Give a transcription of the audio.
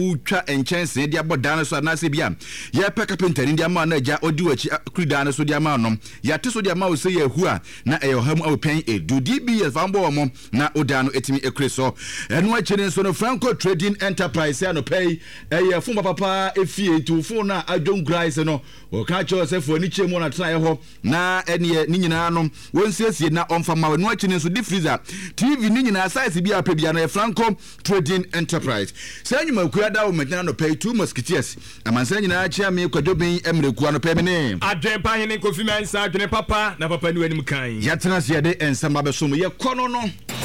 utwa enchense dia bodane so na se bia ye pe carpenter ndia ma na ja odi wachi kridane so dia ma no ya te so dia ma o se ye hu a na e ham open edu DBS fambo mo na odano etimi ekreso eno a chene so no Franco Trading Enterprise ya no pay ye fun papa efie tu fun na adwon grace no o ka cho se fo ni chemu na tena ye ho na ene ni nyina no wonsiesie na omfa ma eno a chene so di freezer TV ni nyina size bia pa bia na Franco Trading Enterprise se nyuma da o metna no pay two musketeers amansa nyina chia me kwadobin emreku ano pay me ne adwen pa hene Kofi Mensah adwen papa na papa ni wanim kan ya tena se de ensamba beso mo ye kono no